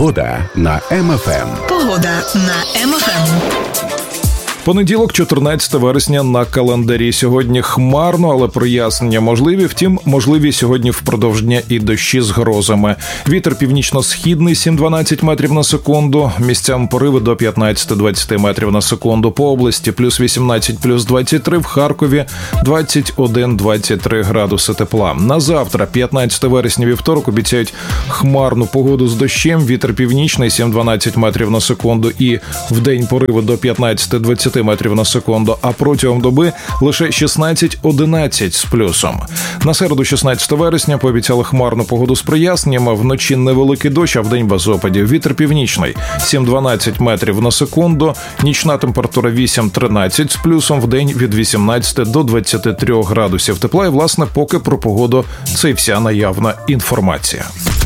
Погода на МФМ. Погода на МФМ. Понеділок, 14 вересня на календарі. Сьогодні хмарно, але прояснення можливі. Втім, можливі сьогодні впродовж дня і дощі з грозами. Вітер північно-східний 7-12 метрів на секунду. Місцям пориви до 15-20 метрів на секунду. По області плюс 18, плюс 23. В Харкові 21-23 градуси тепла. На завтра, 15 вересня, вівторок, обіцяють хмарну погоду з дощем. Вітер північний 7-12 метрів на секунду. І вдень пориви до 15-20 метрів на секунду, а протягом доби лише 16-11 з плюсом. На середу, 16 вересня, пообіцяли хмарну погоду з проясненнями. Вночі невеликий дощ, а вдень без опадів. Вітер північний 7-12 метрів на секунду. Нічна температура 8-13 з плюсом. Вдень від 18 до 23 градусів тепла. І, власне, поки про погоду це і вся наявна інформація.